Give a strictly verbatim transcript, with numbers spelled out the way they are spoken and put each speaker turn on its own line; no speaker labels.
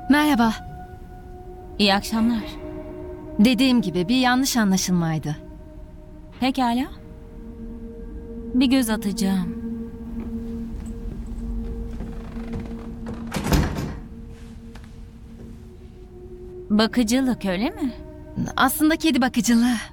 Merhaba.
İyi akşamlar.
Dediğim gibi bir yanlış anlaşılmaydı.
Pekala. Bir göz atacağım. Bakıcılık öyle mi?
Aslında kedi bakıcılığı.